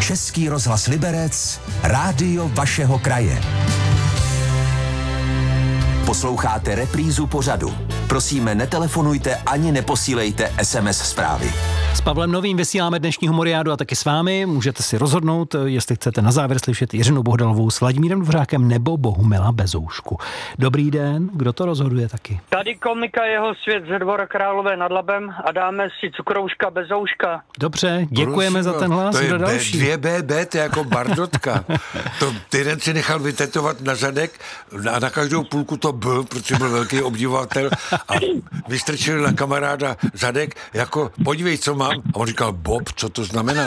Český rozhlas Liberec, rádio vašeho kraje. Posloucháte reprízu pořadu. Prosíme, netelefonujte ani neposílejte SMS zprávy. S Pavlem Novým vysíláme dnešní Humoriádu a taky s vámi. Můžete si rozhodnout, jestli chcete na závěr slyšet Jiřinu Bohdalovou s Vladimírem Dvořákem nebo Bohumila Bezoušku. Dobrý den, kdo to rozhoduje taky? Tady komika Jeho svět ze Dvora Králové nad Labem a dáme si Cukrouška Bezouška. Dobře, děkujeme za ten hlas. To je další. 2BB, to je jako Bardotka. To jeden si nechal vytetovat na zadek a na každou půlku to B, protože byl velký obdivovatel a vystrčil na kamaráda zadek jako podívej, co mám. A on říkal, Bob, co to znamená?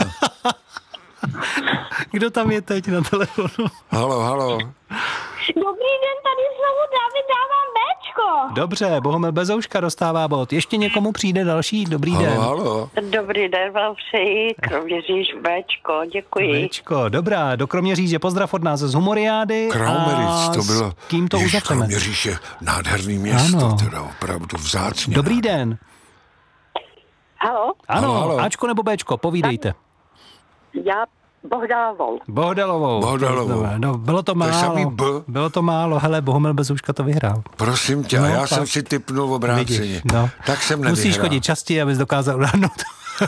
Kdo tam je teď na telefonu? Halo. Dobrý den, tady znovu David, dávám Bčko. Dobře, Bohumil Bezouška dostává bod. Ještě někomu přijde další? Dobrý den. Halo. Dobrý den vám přeji, Kroměříž Bčko, děkuji. Bčko, dobrá, do Kroměříže pozdrav od nás z Humoriády. Kraumeritz, to bylo. S kým to uzavřeme? Kroměříž je nádherný město, Ano. teda opravdu vzácně. Dobrý den. Halo, Ano, Halo. Ačko nebo Bčko, povídejte. já Bohdalovou. Bohdalovou. No, bylo to je samý málo. B. Bylo to málo, hele, Bohumil Bezouška to vyhrál. Prosím tě, No, a já tak. jsem si tipnul obráceně. Vidíš, no. Tak jsem nevyhrál. Musíš chodit častěji, abys dokázal odhadnout.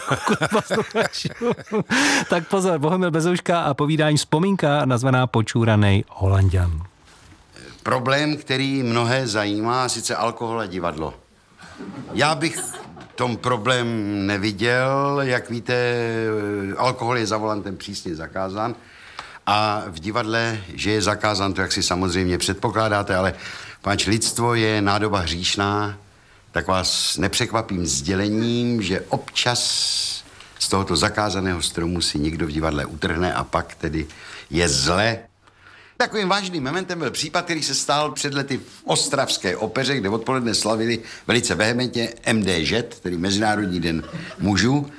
Tak pozor, Bohumil Bezouška a povídání vzpomínka nazvaná Počúranej Holanďan. Problém, který mnohé zajímá, sice alkohol a divadlo. Já bych tom problém neviděl. Jak víte, alkohol je za volantem přísně zakázán a v divadle, že je zakázán, to jak si samozřejmě předpokládáte, ale páč lidstvo je nádoba hříšná, tak vás nepřekvapím sdělením, že občas z tohoto zakázaného stromu si někdo v divadle utrhne a pak tedy je zle. Takovým vážným momentem byl případ, který se stál před lety v ostravské opeře, kde odpoledne slavili velice vehementně MDŽ, tedy Mezinárodní den mužů.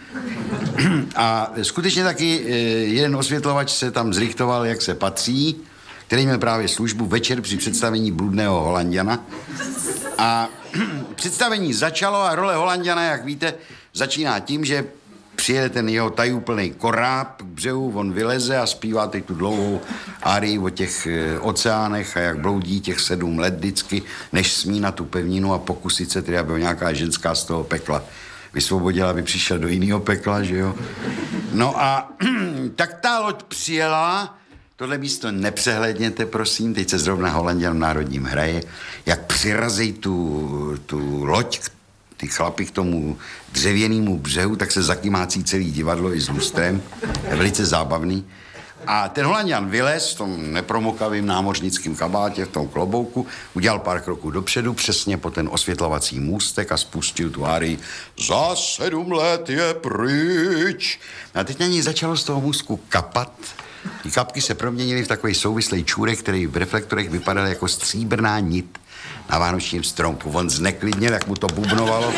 A skutečně taky jeden osvětlovač se tam zrichtoval, jak se patří, který měl právě službu večer při představení Bludného Holanďana. A představení začalo a role Holanďana, jak víte, začíná tím, že přijede ten jeho tajúplný koráb k břehu, on vyleze a zpívá teď tu dlouhou árii o těch oceánech a jak bloudí těch 7 let vždycky, než smí na tu pevninu a pokusit se tedy, aby ho nějaká ženská z toho pekla vysvobodila, aby přišel do jiného pekla, že jo. No a tak ta loď přijela, tohle místo nepřehledněte, prosím, teď se zrovna Holanďan v Národním hraje, jak přirazí tu loď, ty chlapi k tomu dřevěnému břehu, tak se zakymácí celý divadlo i s lustrem. Je velice zábavný. A ten Holanďan vylez v tom nepromokavým námořnickém kabátě, v tom klobouku, udělal pár kroků dopředu, přesně po ten osvětlovací můstek a spustil tu árii Za 7 let je pryč. A teď na něj začalo z toho můstku kapat. Ty kapky se proměnily v takový souvislý čůrek, který v reflektorech vypadal jako stříbrná nit na vánočním stromku. On zneklidněl, jak mu to bubnovalo.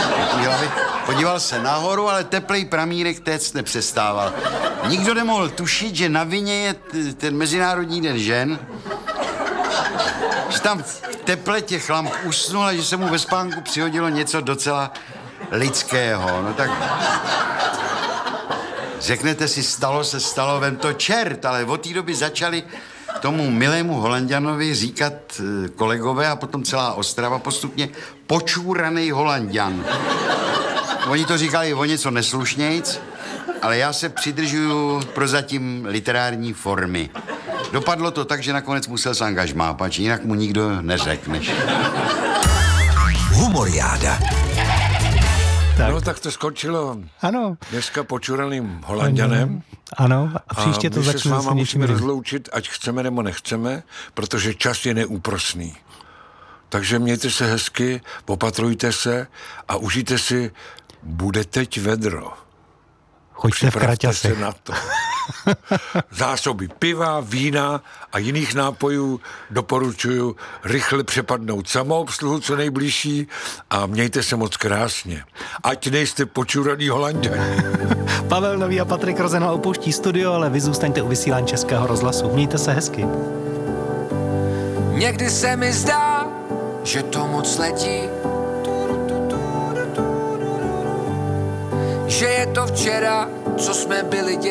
Podíval se nahoru, ale teplej pramírek téct nepřestával. Nikdo nemohl tušit, že na vině je ten Mezinárodní den žen, že tam v teple těch lamp usnul a že se mu ve spánku přihodilo něco docela lidského. No tak řeknete si, stalo se, stalo, vem to čert, ale od té doby začali tomu milému Holanďanovi říkat kolegové a potom celá Ostrava postupně Počúranej Holanďan. Oni to říkali o něco neslušnějc, ale já se přidržuju prozatím literární formy. Dopadlo to tak, že nakonec musel s angažmá, pač jinak mu nikdo neřekneš. Humoriáda. Tak. No tak to skončilo Ano. dneska Počúraným Holanďanem. Ano, a příště to my se začne s váma se něčím musíme jiným. rozloučit, ať chceme nebo nechceme, protože čas je neúprosný. Takže mějte se hezky, opatrujte se a užijte si, bude teď vedro. Choďte v Připravte kraťase. se na to. Zásoby piva, vína a jiných nápojů doporučuju rychle přepadnout samoobsluhu co nejbližší a mějte se moc krásně. Ať nejste počuraný Holanďani. Pavel Nový a Patrik Rozenhal opouští studio, ale vy zůstaňte u vysílání Českého rozhlasu. Mějte se hezky. Někdy se mi zdá, že to moc letí, že je to včera, co jsme byli děti.